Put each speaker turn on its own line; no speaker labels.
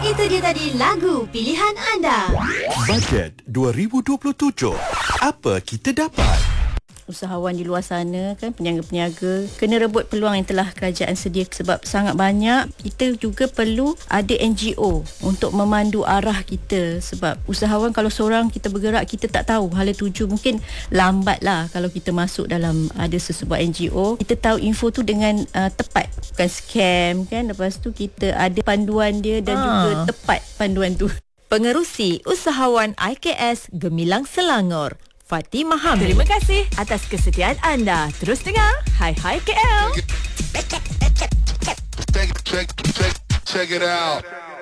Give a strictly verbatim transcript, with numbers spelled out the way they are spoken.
Itu dia tadi lagu pilihan anda.
Bajet dua ribu dua puluh tujuh. Apa kita dapat?
Usahawan di luar sana kan, peniaga-peniaga kena rebut peluang yang telah kerajaan sedia sebab sangat banyak. Kita juga perlu ada N G O untuk memandu arah kita sebab usahawan kalau seorang kita bergerak kita tak tahu hala tuju, mungkin lambat lah kalau kita masuk dalam ada sesebuah N G O. Kita tahu info tu dengan uh, tepat, bukan scam kan. Lepas tu kita ada panduan dia dan ha. juga tepat panduan tu.
Pengerusi Usahawan I K S Gemilang Selangor, Fatimah Hamid.
Terima kasih atas kesetiaan anda. Terus dengar Hai Hai K L.
Check, check, check, check it out.